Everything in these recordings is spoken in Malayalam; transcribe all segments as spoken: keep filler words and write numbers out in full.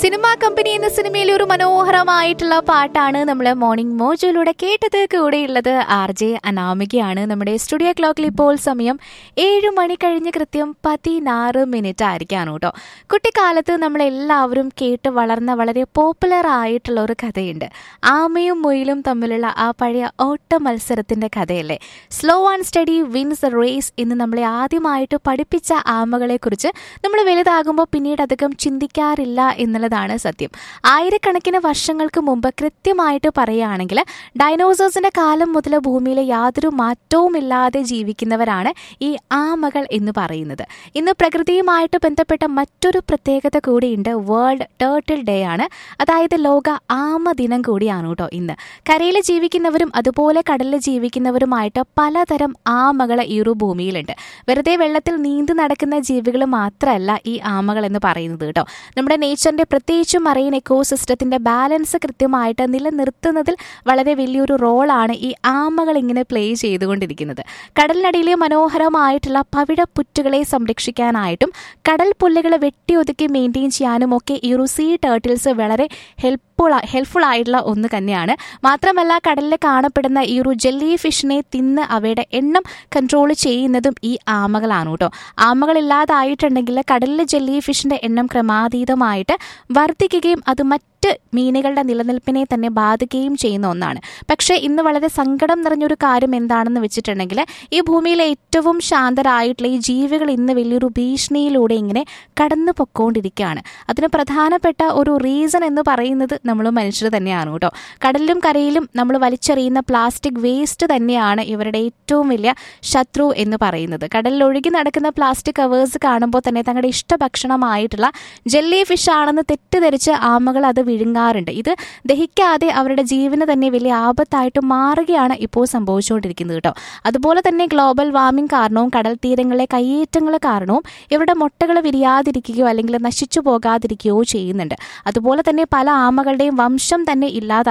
സിനിമാ കമ്പനി എന്ന സിനിമയിലെ ഒരു മനോഹരമായിട്ടുള്ള പാട്ടാണ് നമ്മൾ മോർണിംഗ് മോജോയിലൂടെ കേട്ടത്. കൂടെയുള്ളത് ആർ ജെ അനാമികയാണ്. നമ്മുടെ സ്റ്റുഡിയോ ക്ലോക്കിൽ ഇപ്പോൾ സമയം ഏഴ് മണി കഴിഞ്ഞ് കൃത്യം പതിനാറ് മിനിറ്റ് ആയിരിക്കാണ് കേട്ടോ. കുട്ടിക്കാലത്ത് നമ്മളെല്ലാവരും കേട്ട് വളർന്ന വളരെ പോപ്പുലർ ആയിട്ടുള്ള ഒരു കഥയുണ്ട്. ആമയും മുയിലും തമ്മിലുള്ള ആ പഴയ ഓട്ട മത്സരത്തിന്റെ കഥയല്ലേ. Slow and steady wins the race എന്ന് നമ്മളെ ആദ്യമായിട്ട് പഠിപ്പിച്ച ആമകളെ കുറിച്ച് നമ്മൾ വലുതാകുമ്പോൾ പിന്നീട് അധികം ചിന്തിക്കാറില്ല എന്നുള്ളതാണ് സത്യം. ആയിരക്കണക്കിന് വർഷങ്ങൾക്ക് മുമ്പ് കൃത്യമായിട്ട് പറയുകയാണെങ്കിൽ ഡൈനോസേഴ്സിന്റെ കാലം മുതൽ ഭൂമിയിലെ യാതൊരു മാറ്റവുമില്ലാതെ ജീവിക്കുന്നവരാണ് ഈ ആമകൾ എന്ന് പറയുന്നത്. ഇന്ന് പ്രകൃതിയുമായിട്ട് ബന്ധപ്പെട്ട മറ്റൊരു പ്രത്യേകത കൂടിയുണ്ട്. വേൾഡ് ടേർട്ടിൽ ഡേ ആണ്, അതായത് ലോക ആമ ദിനം കൂടിയാണ് കേട്ടോ ഇന്ന്. കരയിൽ ജീവിക്കുന്നവരും അതുപോലെ കടലിൽ ജീവിക്കുന്നവരുമായിട്ട് പലതരം ആമകൾ ഈ ഒരു ഭൂമിയിലുണ്ട്. വെറുതെ വെള്ളത്തിൽ നീന്തി നടക്കുന്ന ജീവികൾ മാത്രമല്ല ഈ ആമകൾ എന്ന് പറയുന്നത് കേട്ടോ. നമ്മുടെ നേച്ചറിന്റെ പ്രത്യേകിച്ചും മറൈൻ എക്കോസിസ്റ്റത്തിന്റെ ബാലൻസ് കൃത്യമായിട്ട് നിലനിർത്തുന്നതിൽ വളരെ വലിയൊരു റോളാണ് ഈ ആമകൾ ഇങ്ങനെ പ്ലേ ചെയ്തുകൊണ്ടിരിക്കുന്നത്. കടലിനടിയിലെ മനോഹരമായിട്ടുള്ള പവിഴപ്പുറ്റുകളെ സംരക്ഷിക്കാനായിട്ടും കടൽ പുല്ലുകൾ വെട്ടിയൊതുക്കി മെയിൻറ്റെയിൻ ചെയ്യാനും ഒക്കെ ഈ ഒരു സീ ടേർട്ടിൽസ് വളരെ ഹെൽപ്പ് ഹെൽപ്ഫുൾ ആയിട്ടുള്ള ഒന്ന് തന്നെയാണ്. മാത്രമല്ല കടലിൽ കാണപ്പെടുന്ന ഈ ഒരു ജെല്ലി ഫിഷിനെ തിന്ന് അവയുടെ എണ്ണം കൺട്രോൾ ചെയ്യുന്നതും ഈ ആമകളാണ് കേട്ടോ. ആമകളില്ലാതായിട്ടുണ്ടെങ്കിൽ കടലിലെ ജെല്ലി ഫിഷിന്റെ എണ്ണം ക്രമാതീതമായിട്ട് വർദ്ധിക്കുകയും അത് മറ്റ് മീനുകളുടെ നിലനിൽപ്പിനെ തന്നെ ബാധിക്കുകയും ചെയ്യുന്ന ഒന്നാണ്. പക്ഷേ ഇന്ന് വളരെ സങ്കടം നിറഞ്ഞൊരു കാര്യം എന്താണെന്ന് വെച്ചിട്ടുണ്ടെങ്കിൽ ഈ ഭൂമിയിലെ ഏറ്റവും ശാന്തരായിട്ടുള്ള ഈ ജീവികൾ ഇന്ന് വലിയൊരു ഭീഷണിയിലൂടെ ഇങ്ങനെ കടന്നു പൊക്കോണ്ടിരിക്കുകയാണ്. അതിന് പ്രധാനപ്പെട്ട ഒരു റീസൺ എന്ന് പറയുന്നത് നമ്മൾ മനുഷ്യർ തന്നെയാണ് കേട്ടോ. കടലിലും കരയിലും നമ്മൾ വലിച്ചെറിയുന്ന പ്ലാസ്റ്റിക് വേസ്റ്റ് തന്നെയാണ് ഇവരുടെ ഏറ്റവും വലിയ ശത്രു എന്ന് പറയുന്നത്. കടലിൽ ഒഴുകി നടക്കുന്ന പ്ലാസ്റ്റിക് കവേഴ്സ് കാണുമ്പോൾ തന്നെ തങ്ങളുടെ ഇഷ്ടഭക്ഷണമായിട്ടുള്ള ജെല്ലി ഫിഷ് ആണെന്ന് തെറ്റിദ്ധരിച്ച് ആമകൾ അത് വിഴുങ്ങാറുണ്ട്. ഇത് ദഹിക്കാതെ അവരുടെ ജീവന് തന്നെ വലിയ ആപത്തായിട്ട് മാറുകയാണ് ഇപ്പോൾ സംഭവിച്ചുകൊണ്ടിരിക്കുന്നത് കേട്ടോ. അതുപോലെ തന്നെ ഗ്ലോബൽ വാർമിംഗ് കാരണവും കടൽ തീരങ്ങളിലെ കയ്യേറ്റങ്ങൾ കാരണവും ഇവരുടെ മുട്ടകൾ വിരിയാതിരിക്കുകയോ അല്ലെങ്കിൽ നശിച്ചു പോകാതിരിക്കുകയോ ചെയ്യുന്നുണ്ട്. അതുപോലെ തന്നെ പല ആമകളുടെയും വംശം തന്നെ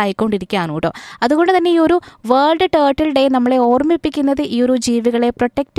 ഇല്ലാതായിക്കൊണ്ടിരിക്കുകയാണ് കേട്ടോ. അതുകൊണ്ട് തന്നെ ഈ ഒരു വേൾഡ് ടേർട്ടിൽ ഡേ നമ്മളെ ഓർമ്മിപ്പിക്കുന്നത് ഈ ഒരു ജീവികളെ പ്രൊട്ടക്ട്